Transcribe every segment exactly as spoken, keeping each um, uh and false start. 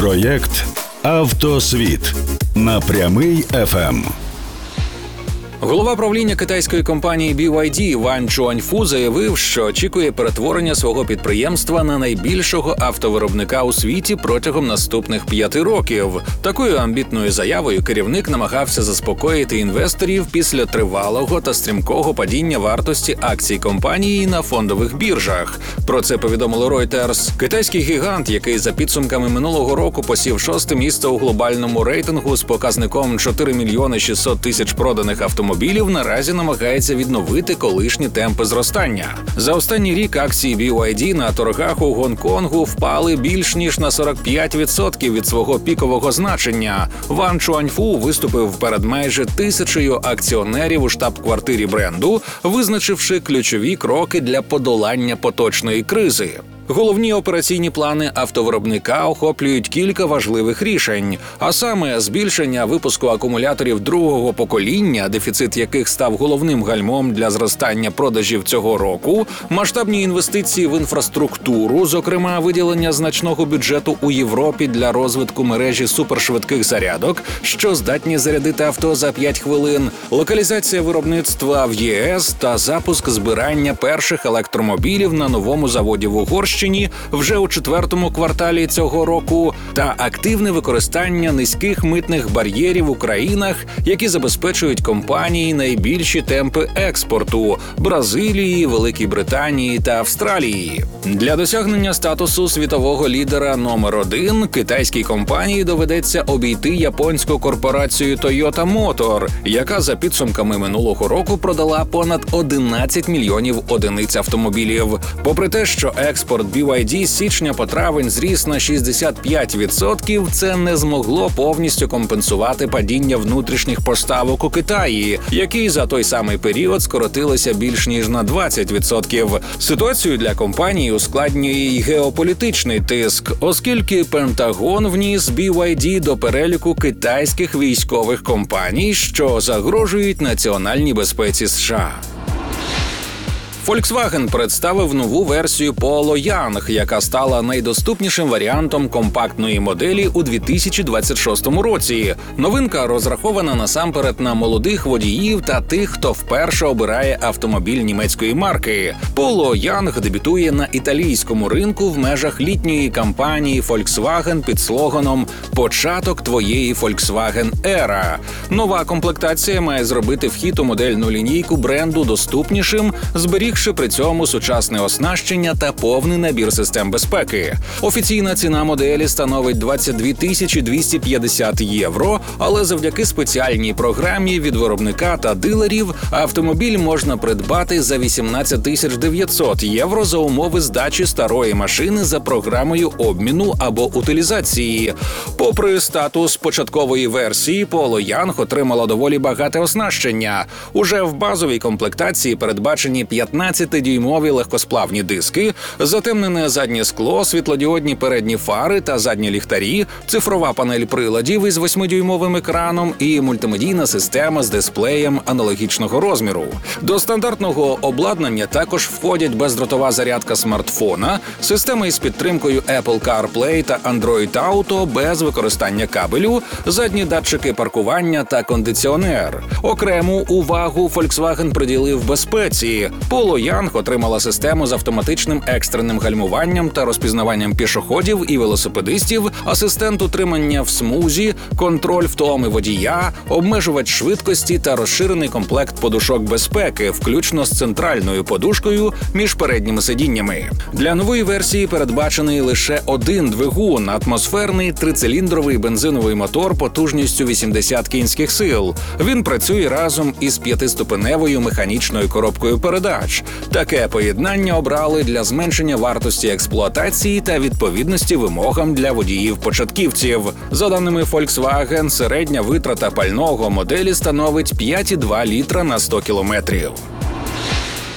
Проєкт «Автосвіт» на Прямий еф ем. Голова правління китайської компанії бі вай ді Ван Чуаньфу заявив, що очікує перетворення свого підприємства на найбільшого автовиробника у світі протягом наступних п'яти років. Такою амбітною заявою керівник намагався заспокоїти інвесторів після тривалого та стрімкого падіння вартості акцій компанії на фондових біржах. Про це повідомило Reuters. Китайський гігант, який за підсумками минулого року посів шосте місце у глобальному рейтингу з показником чотири мільйони шістсот тисяч проданих автомобілів, наразі намагається відновити колишні темпи зростання. За останній рік акції бі вай ді на торгах у Гонконгу впали більш ніж на сорок п'ять відсотків від свого пікового значення. Ван Чуаньфу виступив перед майже тисячею акціонерів у штаб-квартирі бренду, визначивши ключові кроки для подолання поточної кризи. Головні операційні плани автовиробника охоплюють кілька важливих рішень, а саме збільшення випуску акумуляторів другого покоління, дефіцит яких став головним гальмом для зростання продажів цього року, масштабні інвестиції в інфраструктуру, зокрема виділення значного бюджету у Європі для розвитку мережі супершвидких зарядок, що здатні зарядити авто за п'ять хвилин, локалізація виробництва в є ес та запуск збирання перших електромобілів на новому заводі в Угорщині вже у четвертому кварталі цього року та активне використання низьких митних бар'єрів у країнах, які забезпечують компанії найбільші темпи експорту – Бразилії, Великій Британії та Австралії. Для досягнення статусу світового лідера номер один китайській компанії доведеться обійти японську корпорацію Toyota Motor, яка за підсумками минулого року продала понад одинадцять мільйонів одиниць автомобілів. Попри те, що експорт бі вай ді з січня по травень зріс на шістдесят п'ять відсотків, це не змогло повністю компенсувати падіння внутрішніх поставок у Китаї, які за той самий період скоротилися більш ніж на двадцять відсотків. Ситуацію для компанії ускладнює й геополітичний тиск, оскільки Пентагон вніс бі вай ді до переліку китайських військових компаній, що загрожують національній безпеці США. Volkswagen представив нову версію Polo Young, яка стала найдоступнішим варіантом компактної моделі у дві тисячі двадцять шостому році. Новинка розрахована насамперед на молодих водіїв та тих, хто вперше обирає автомобіль німецької марки. Polo Young дебютує на італійському ринку в межах літньої кампанії Volkswagen під слоганом «Початок твоєї Volkswagen Era». Нова комплектація має зробити вхід у модельну лінійку бренду доступнішим, зберігши при цьому сучасне оснащення та повний набір систем безпеки. Офіційна ціна моделі становить двадцять дві тисячі двісті п'ятдесят євро, але завдяки спеціальній програмі від виробника та дилерів автомобіль можна придбати за вісімнадцять тисяч дев'ятсот євро за умови здачі старої машини за програмою обміну або утилізації. Попри статус початкової версії, Polo Young отримала доволі багате оснащення. Уже в базовій комплектації передбачені п'ятнадцятидюймові легкосплавні диски, затемнене заднє скло, світлодіодні передні фари та задні ліхтарі, цифрова панель приладів із восьмидюймовим екраном і мультимедійна система з дисплеєм аналогічного розміру. До стандартного обладнання також входять бездротова зарядка смартфона, система із підтримкою Apple CarPlay та Android Auto без використання кабелю, задні датчики паркування та кондиціонер. Окрему увагу Volkswagen приділив безпеці. Polo Young отримала систему з автоматичним екстреним гальмуванням та розпізнаванням пішоходів і велосипедистів, асистент утримання в смузі, контроль втоми водія, обмежувач швидкості та розширений комплект подушок безпеки, включно з центральною подушкою між передніми сидіннями. Для нової версії передбачений лише один двигун – атмосферний трициліндровий бензиновий мотор потужністю вісімдесят кінських сил. Він працює разом із п'ятиступеневою механічною коробкою передач. Таке поєднання обрали для зменшення вартості експлуатації та відповідності вимогам для водіїв-початківців. За даними Volkswagen, середня витрата пального моделі становить п'ять цілих два літра на сто кілометрів.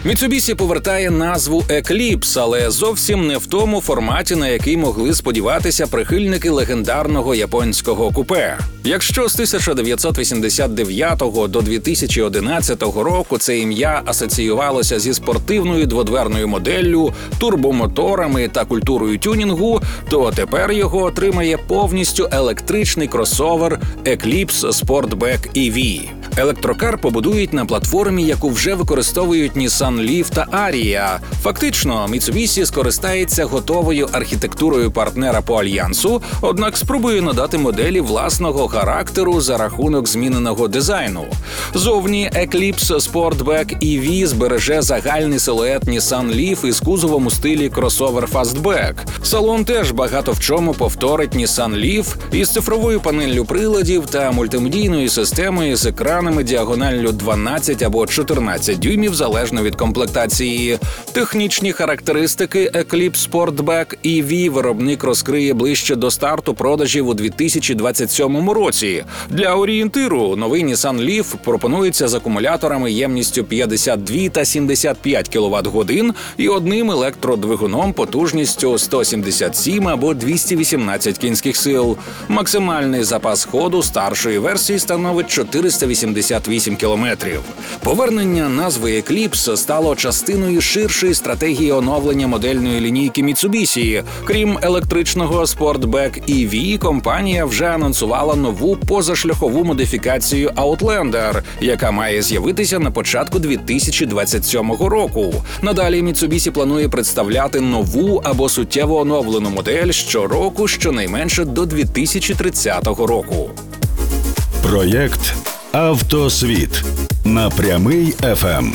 Mitsubishi повертає назву Eclipse, але зовсім не в тому форматі, на який могли сподіватися прихильники легендарного японського купе. Якщо з тисяча дев'ятсот вісімдесят дев'ятого до дві тисячі одинадцятого року це ім'я асоціювалося зі спортивною дводверною моделлю, турбомоторами та культурою тюнінгу, то тепер його отримає повністю електричний кросовер Eclipse Sportback і ві. Електрокар побудують на платформі, яку вже використовують Nissan Leaf та Ariya. Фактично, Mitsubishi скористається готовою архітектурою партнера по альянсу, однак спробує надати моделі власного характеру за рахунок зміненого дизайну. Зовні Eclipse Sportback і ві збереже загальний силует Nissan Leaf із кузовом у стилі кросовер Fastback. Салон теж багато в чому повторить Nissan Leaf із цифровою панеллю приладів та мультимедійною системою з екраном діагоналлю дванадцять або чотирнадцять дюймів залежно від комплектації. Технічні характеристики Eclipse Sportback і ві виробник розкриє ближче до старту продажів у дві тисячі двадцять сьомому році. Для орієнтиру новий Nissan Leaf пропонується з акумуляторами ємністю п'ятдесят два та сімдесят п'ять кіловат-годин і одним електродвигуном потужністю сто сімдесят сім або двісті вісімнадцять кінських сил. Максимальний запас ходу старшої версії становить чотириста вісімдесят вісім кілометрів. Повернення назви Eclipse стало частиною ширшої стратегії оновлення модельної лінійки Mitsubishi. Крім електричного Sportback і ві, компанія вже анонсувала нову позашляхову модифікацію Outlander, яка має з'явитися на початку дві тисячі двадцять сьомого року. Надалі Mitsubishi планує представляти нову або суттєво оновлену модель щороку, щонайменше до дві тисячі тридцятого року. Проєкт «Автосвіт» на Прямий еф ем.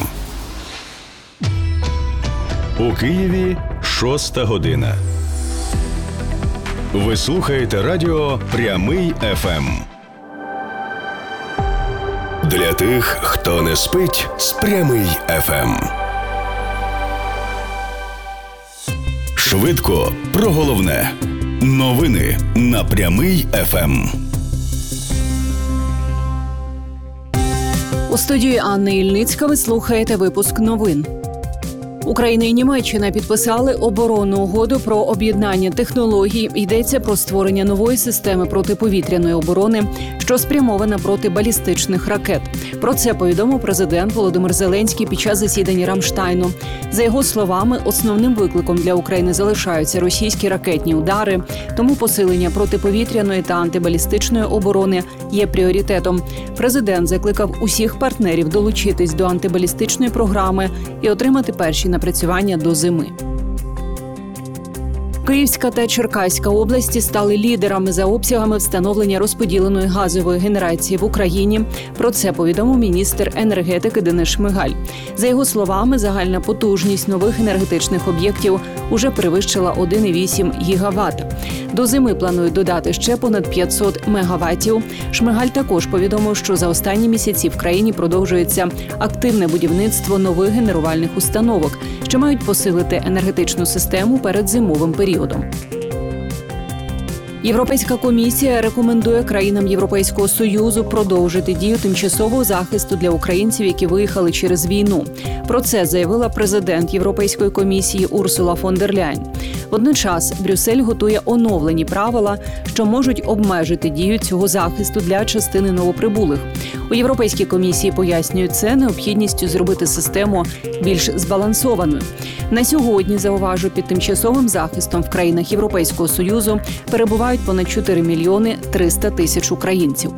У Києві шоста година. Ви слухаєте радіо «Прямий еф ем». Для тих, хто не спить з «Прямий еф ем». Швидко про головне. Новини на Прямий еф ем. У студії Анни Ільницька ви слухаєте випуск новин. Україна і Німеччина підписали оборонну угоду про об'єднання технологій. Йдеться про створення нової системи протиповітряної оборони, що спрямована проти балістичних ракет. Про це повідомив президент Володимир Зеленський під час засідання Рамштайну. За його словами, основним викликом для України залишаються російські ракетні удари, тому посилення протиповітряної та антибалістичної оборони є пріоритетом. Президент закликав усіх партнерів долучитись до антибалістичної програми і отримати перші напрацювання до зими. Київська та Черкаська області стали лідерами за обсягами встановлення розподіленої газової генерації в Україні. Про це повідомив міністр енергетики Денис Шмигаль. За його словами, загальна потужність нових енергетичних об'єктів уже перевищила один цілих вісім гігавата. До зими планують додати ще понад п'ятсот мегаватів. Шмигаль також повідомив, що за останні місяці в країні продовжується активне будівництво нових генерувальних установок, що мають посилити енергетичну систему перед зимовим періодом. Європейська комісія рекомендує країнам Європейського Союзу продовжити дію тимчасового захисту для українців, які виїхали через війну. Про це заявила президент Європейської комісії Урсула фон дер Ляйн. Водночас Брюссель готує оновлені правила, що можуть обмежити дію цього захисту для частини новоприбулих. У Європейській комісії пояснюють це необхідністю зробити систему більш збалансованою. На сьогодні, зауважу, під тимчасовим захистом в країнах Європейського Союзу перебувають понад чотири мільйони триста тисяч українців.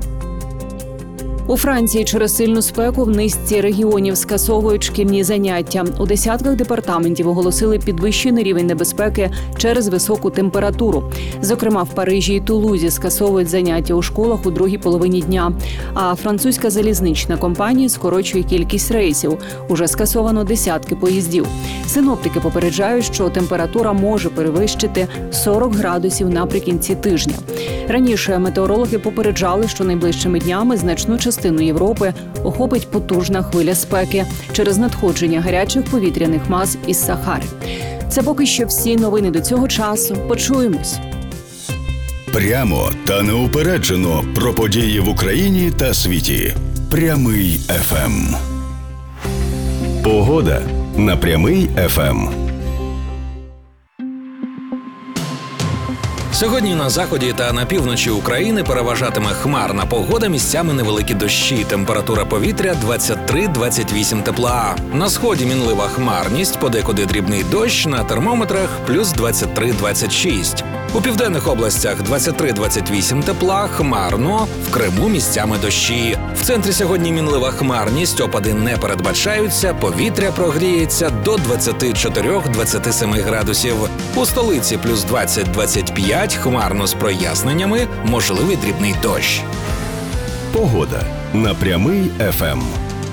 У Франції через сильну спеку в низці регіонів скасовують шкільні заняття. У десятках департаментів оголосили підвищений рівень небезпеки через високу температуру. Зокрема, в Парижі і Тулузі скасовують заняття у школах у другій половині дня. А французька залізнична компанія скорочує кількість рейсів. Уже скасовано десятки поїздів. Синоптики попереджають, що температура може перевищити сорок градусів наприкінці тижня. Раніше метеорологи попереджали, що найближчими днями значну частину Європи охопить потужна хвиля спеки через надходження гарячих повітряних мас із Сахари. Це поки що всі новини до цього часу. Почуємось. Прямо та неупереджено про події в Україні та світі. Прямий еф ем. Погода на Прямий еф ем. Сьогодні на заході та на півночі України переважатиме хмарна погода, місцями невеликі дощі. Температура повітря двадцять три - двадцять вісім тепла. На сході мінлива хмарність, подекуди дрібний дощ, на термометрах плюс двадцять три - двадцять шість. У південних областях двадцять три - двадцять вісім тепла, хмарно, в Криму місцями дощі. В центрі сьогодні мінлива хмарність, опади не передбачаються, повітря прогріється до двадцять чотири - двадцять сім градусів. У столиці плюс двадцять - двадцять п'ять, хмарно з проясненнями, можливий дрібний дощ. Погода на Прямий еф ем.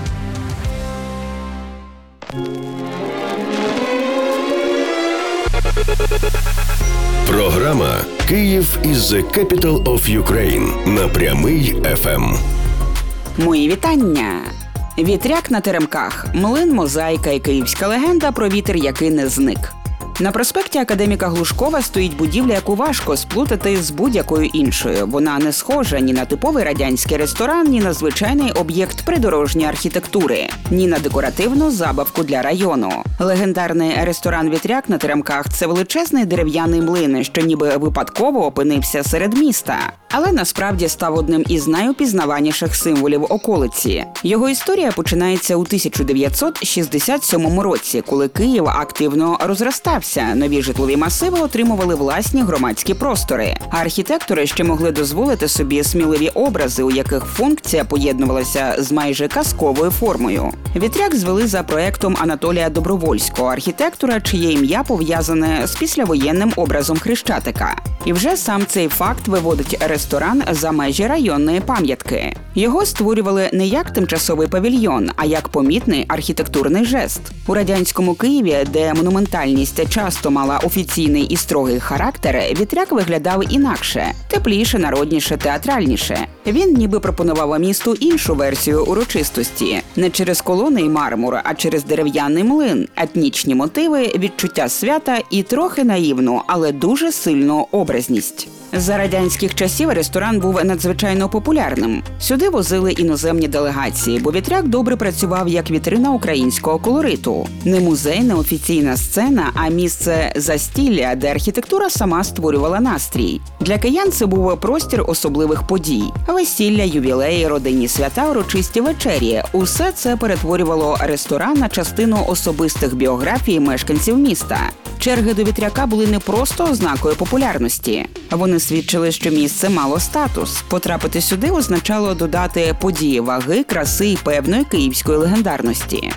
Програма «Київ is the capital of Ukraine» на Прямий еф ем. Мої вітання! Вітряк на теремках, млин, мозаїка і київська легенда про вітер, який не зник. На проспекті Академіка Глушкова стоїть будівля, яку важко сплутати з будь-якою іншою. Вона не схожа ні на типовий радянський ресторан, ні на звичайний об'єкт придорожньої архітектури, ні на декоративну забавку для району. Легендарний ресторан «Вітряк» на теремках – це величезний дерев'яний млин, що ніби випадково опинився серед міста. Але насправді став одним із найупізнаваніших символів околиці. Його історія починається у тисяча дев'ятсот шістдесят сьомому році, коли Київ активно розростався. Нові житлові масиви отримували власні громадські простори. А архітектори ще могли дозволити собі сміливі образи, у яких функція поєднувалася з майже казковою формою. «Вітряк» звели за проектом Анатолія Добровольського, архітектора, чиє ім'я пов'язане з післявоєнним образом Хрещатика. І вже сам цей факт виводить ресторан за межі районної пам'ятки. Його створювали не як тимчасовий павільйон, а як помітний архітектурний жест. У радянському Києві, де монументальність часто мала офіційний і строгий характер, «Вітряк» виглядав інакше – тепліше, народніше, театральніше. Він ніби пропонував місту іншу версію урочистості. Не через колони й мармур, а через дерев'яний млин, етнічні мотиви, відчуття свята і трохи наївну, але дуже сильну образність. За радянських часів ресторан був надзвичайно популярним. Сюди возили іноземні делегації, бо «Вітряк» добре працював як вітрина українського колориту. Не музей, не офіційна сцена, а місце застілля, де архітектура сама створювала настрій. Для киян це був простір особливих подій. Весілля, ювілеї, родинні свята, урочисті вечері – усе це перетворювало ресторан на частину особистих біографій мешканців міста. Черги до «Вітряка» були не просто ознакою популярності. Вони свідчили, що місце мало статус. Потрапити сюди означало додати події ваги, краси і певної київської легендарності.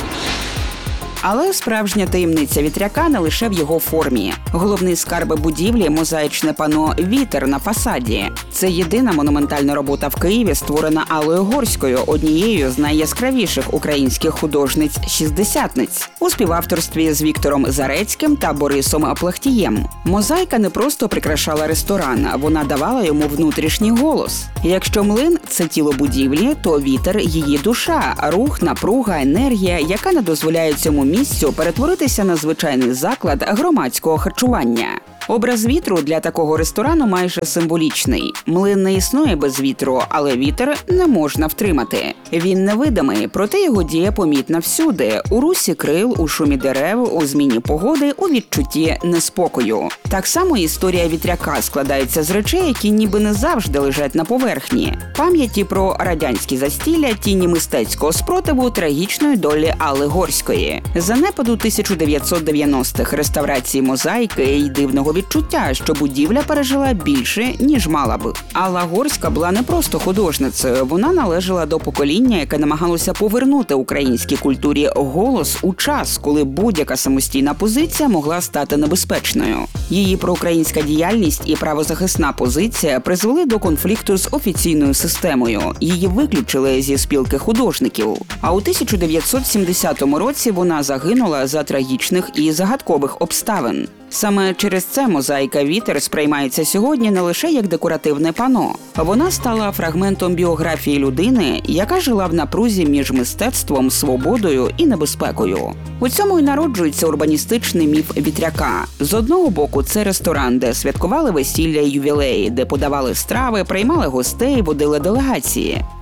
Але справжня таємниця «Вітряка» не лише в його формі. Головний скарб будівлі – мозаїчне пано «Вітер» на фасаді. Це єдина монументальна робота в Києві, створена Аллою Горською, однією з найяскравіших українських художниць-шістдесятниць, у співавторстві з Віктором Зарецьким та Борисом Плахтієм. Мозаїка не просто прикрашала ресторан, вона давала йому внутрішній голос. Якщо млин – це тіло будівлі, то «Вітер» – її душа, рух, напруга, енергія, яка не дозволяє цьому місцю перетворитися на звичайний заклад громадського харчування. Образ вітру для такого ресторану майже символічний. Млин не існує без вітру, але вітер не можна втримати. Він невидимий, проте його дія помітна всюди – у русі крил, у шумі дерев, у зміні погоди, у відчутті неспокою. Так само історія «Вітряка» складається з речей, які ніби не завжди лежать на поверхні. Пам'яті про радянські застілля, тіні мистецького спротиву, трагічної долі Алли Горської. Занепаду тисяча дев'ятсот дев'яностих, реставрації мозаїки і дивного відчуття, що будівля пережила більше, ніж мала б. Алла Горська була не просто художницею, вона належала до покоління, яке намагалося повернути українській культурі голос у час, коли будь-яка самостійна позиція могла стати небезпечною. Її проукраїнська діяльність і правозахисна позиція призвели до конфлікту з офіційною системою. Її виключили зі спілки художників. А у тисяча дев'ятсот сімдесятому році вона загинула за трагічних і загадкових обставин. Саме через це мозаїка «Вітер» сприймається сьогодні не лише як декоративне пано. Вона стала фрагментом біографії людини, яка жила в напрузі між мистецтвом, свободою і небезпекою. У цьому й народжується урбаністичний міф «Вітряка». З одного боку, це ресторан, де святкували весілля і ювілеї, де подавали страви, приймали гостей, водили делегації.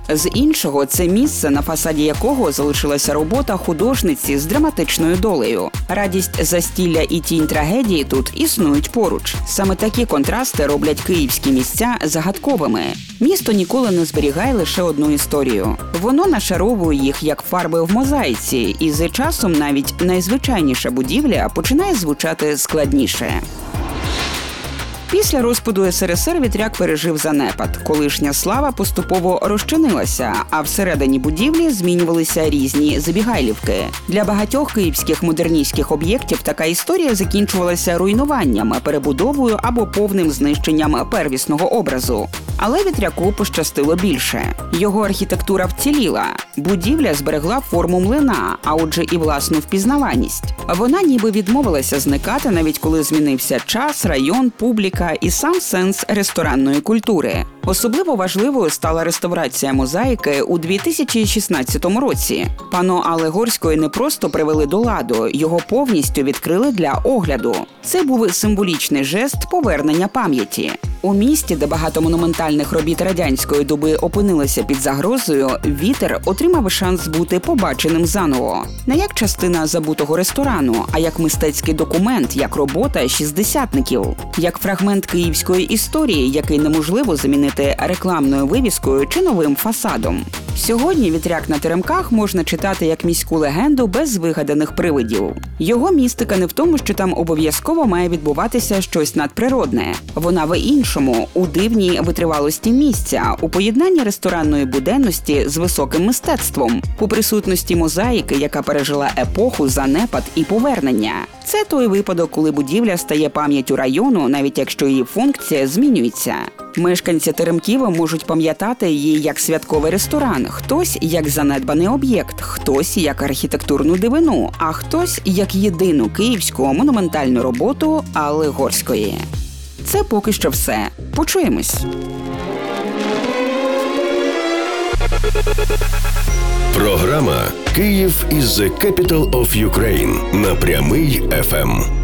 З іншого – це місце, на фасаді якого залишилася робота художниці з драматичною долею. Радість застілля і тінь трагедії тут існують поруч. Саме такі контрасти роблять київські місця загадковими. Місто ніколи не зберігає лише одну історію. Воно нашаровує їх як фарби в мозаїці, і з часом навіть найзвичайніша будівля починає звучати складніше. Після розпаду ес ер ес ер Вітряк пережив занепад. Колишня слава поступово розчинилася, а всередині будівлі змінювалися різні забігайлівки. Для багатьох київських модерністських об'єктів така історія закінчувалася руйнуванням, перебудовою або повним знищенням первісного образу. Але Вітряку пощастило більше. Його архітектура вціліла. Будівля зберегла форму млина, а отже і власну впізнаваність. Вона ніби відмовилася зникати, навіть коли змінився час, район, публіка і сам сенс ресторанної культури. Особливо важливою стала реставрація мозаїки у дві тисячі шістнадцятому році. Панно Алли Горської не просто привели до ладу, його повністю відкрили для огляду. Це був символічний жест повернення пам'яті. У місті, де багато монументальних робіт радянської доби опинилися під загрозою, Вітер отримав шанс бути побаченим заново. Не як частина забутого ресторану, а як мистецький документ, як робота шістдесятників. Як фрагмент київської історії, який неможливо замінити рекламною вивіскою чи новим фасадом. Сьогодні Вітряк на Теремках можна читати як міську легенду без вигаданих привидів. Його містика не в тому, що там обов'язково має відбуватися щось надприродне. Вона в іншому – у дивній витривалості місця, у поєднанні ресторанної буденності з високим мистецтвом, у присутності мозаїки, яка пережила епоху, занепад і повернення. Це той випадок, коли будівля стає пам'яттю району, навіть якщо її функція змінюється. Мешканці Теремків можуть пам'ятати її як святковий ресторан, хтось як занедбаний об'єкт, хтось як архітектурну дивину, а хтось як єдину київську монументальну роботу Алли Горської. Це поки що все. Почуємось. Програма «Київ is the capital of Ukraine» на Прямий еф ем.